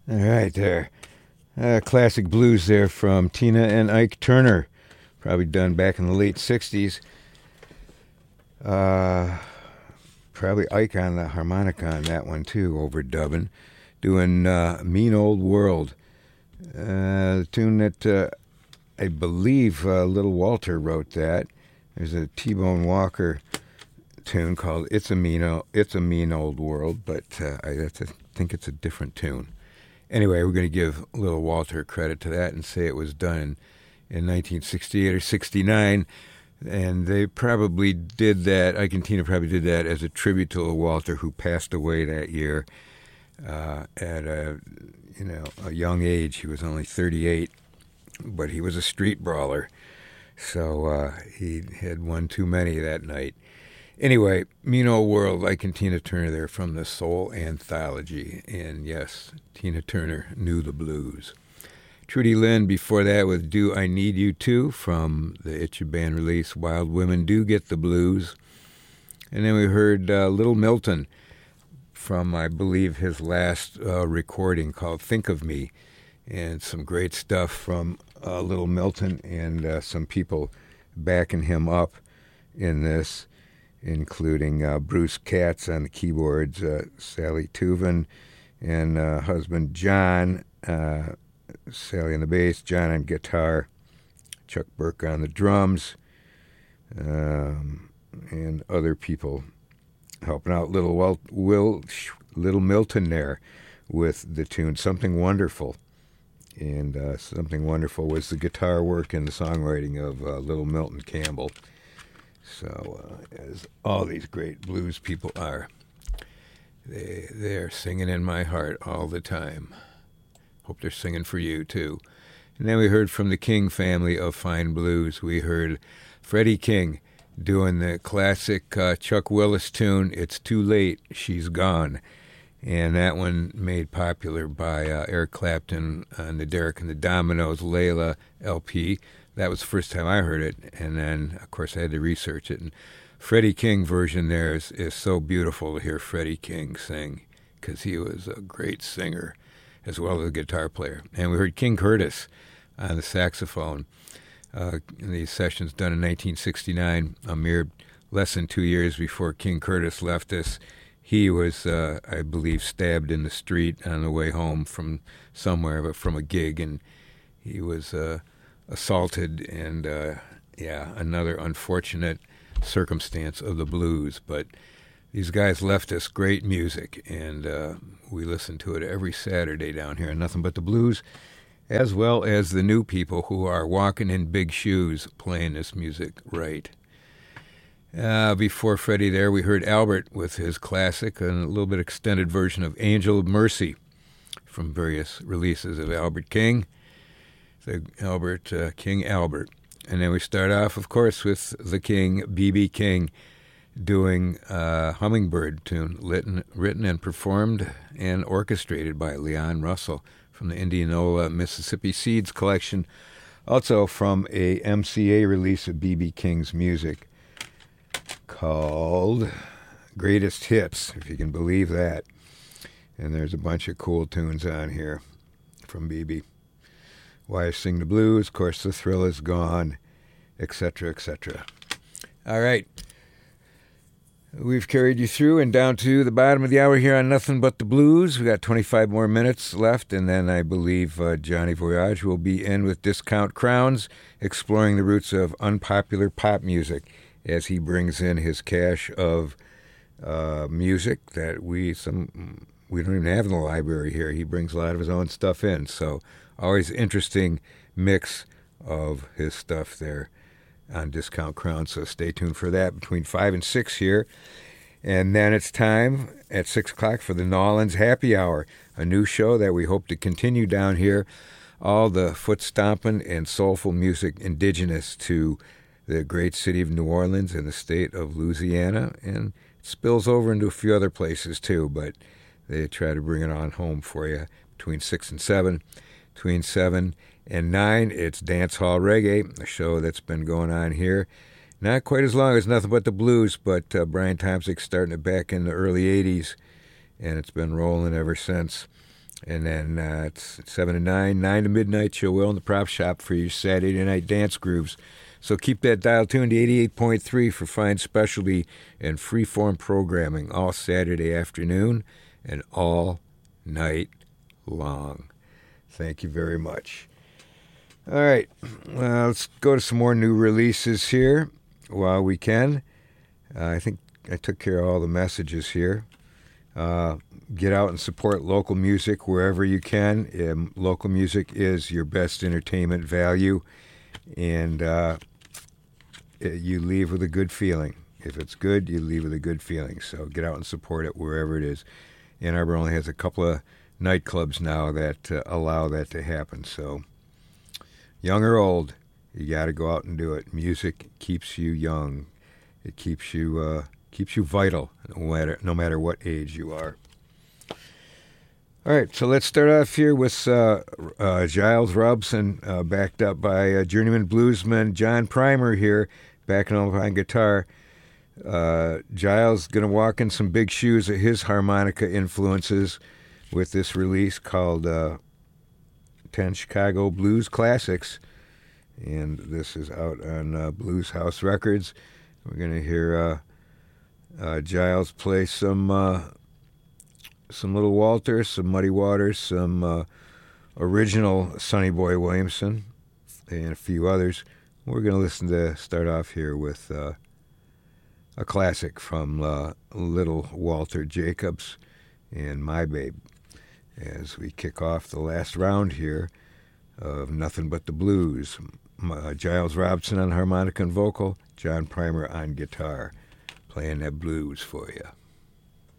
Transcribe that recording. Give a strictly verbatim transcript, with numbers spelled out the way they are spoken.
All right, there. Uh, classic blues there from Tina and Ike Turner, probably done back in the late sixties. Uh, probably Ike on the harmonica on that one, too, overdubbing, doing uh, Mean Old World. Uh, the tune that uh, I believe uh, Little Walter wrote that. There's a T-Bone Walker tune called It's a Mean, o- it's a Mean Old World, but uh, I have to think it's a different tune. Anyway, we're going to give Little Walter credit to that and say it was done in, in nineteen sixty-eight or sixty-nine, and they probably did that, Ike and Tina probably did that as a tribute to Little Walter, who passed away that year uh, at a, you know, a young age. He was only thirty-eight, but he was a street brawler, so uh, he had one too many that night. Anyway, Mean Old World, Ike and Tina Turner there from the Soul Anthology. And yes, Tina Turner knew the blues. Trudy Lynn before that with Do I Need You Too from the Itchy Band release Wild Women Do Get the Blues. And then we heard uh, Little Milton from, I believe, his last uh, recording called Think of Me. And some great stuff from uh, Little Milton and uh, some people backing him up in this, including uh, Bruce Katz on the keyboards, uh, Sally Tuvin, and uh, husband John, uh, Sally on the bass, John on guitar, Chuck Burke on the drums, um, and other people helping out Little Wel- Will, Little Milton there with the tune Something Wonderful. And uh, Something Wonderful was the guitar work and the songwriting of uh, Little Milton Campbell. So, uh, as all these great blues people are, they, they're singing in my heart all the time. Hope they're singing for you, too. And then we heard from the King family of fine blues. We heard Freddie King doing the classic uh, Chuck Willis tune, It's Too Late, She's Gone. And that one made popular by uh, Eric Clapton on the Derek and the Dominoes Layla L P. That was the first time I heard it, and then, of course, I had to research it. And Freddie King version there is, is so beautiful to hear Freddie King sing, because he was a great singer as well as a guitar player. And we heard King Curtis on the saxophone. Uh, in these sessions done in nineteen sixty-nine, a mere less than two years before King Curtis left us. He was, uh, I believe, stabbed in the street on the way home from somewhere, but from a gig, and he was uh, assaulted, and, uh, yeah, another unfortunate circumstance of the blues. But these guys left us great music, and uh, we listen to it every Saturday down here on Nothing But the Blues, as well as the new people who are walking in big shoes playing this music right. Uh, before Freddie there, we heard Albert with his classic and a little bit extended version of Angel of Mercy from various releases of Albert King, the Albert uh, King Albert. And then we start off, of course, with the King, B B King, doing a Hummingbird tune, written, written and performed and orchestrated by Leon Russell from the Indianola Mississippi Seeds collection, also from a M C A release of B B King's music called Greatest Hits, if you can believe that. And there's a bunch of cool tunes on here from B B. Why I Sing the Blues, of course, The Thrill Is Gone, et cetera, et cetera. All right. We've carried you through and down to the bottom of the hour here on Nothing But the Blues. We got twenty-five more minutes left, and then I believe uh, Johnny Voyage will be in with Discount Crowns, exploring the roots of unpopular pop music as he brings in his cache of uh, music that we some we don't even have in the library here. He brings a lot of his own stuff in, so always interesting mix of his stuff there on Discount Crown, so stay tuned for that between five and six here. And then it's time at six o'clock for the Nolans Happy Hour, a new show that we hope to continue down here. All the foot-stomping and soulful music indigenous to the great city of New Orleans and the state of Louisiana, and it spills over into a few other places too, but they try to bring it on home for you between six and seven. Between seven and nine, it's Dance Hall Reggae, a show that's been going on here. Not quite as long as Nothing But the Blues, but uh, Brian Tomczyk starting it back in the early eighties, and it's been rolling ever since. And then uh, it's seven to nine, nine to midnight, Chill Will in the Prop Shop for your Saturday night dance grooves. So keep that dial tuned to eighty-eight point three for fine specialty and freeform programming all Saturday afternoon and all night long. Thank you very much. All right, well, let's go to some more new releases here while we can. Uh, I think I took care of all the messages here. Uh, get out and support local music wherever you can. Um, local music is your best entertainment value, and uh, you leave with a good feeling. If it's good, you leave with a good feeling. So get out and support it wherever it is. Ann Arbor only has a couple of nightclubs now that uh, allow that to happen. So young or old, you got to go out and do it. Music keeps you young. It keeps you uh, keeps you vital, no matter no matter what age you are. All right, so let's start off here with uh, uh, Giles Robson, uh, backed up by uh, journeyman bluesman John Primer here, backing up on guitar. Uh, Giles going to walk in some big shoes of his harmonica influences with this release called uh, ten Chicago Blues Classics, and this is out on uh, Blues House Records. We're going to hear uh, uh, Giles play some uh, some Little Walter, some Muddy Waters, some uh, original Sonny Boy Williamson, and a few others. We're going to listen to start off here with uh, a classic from uh, Little Walter Jacobs and My Babe, as we kick off the last round here of Nothing But the Blues. Uh, Giles Robson on harmonica and vocal, John Primer on guitar, playing that blues for you.